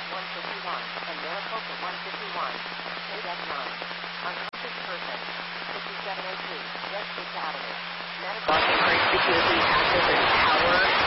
151 and Maricopa 151. KF9. Unconscious person. 5702 West 6th Avenue. Medical. Security active in power.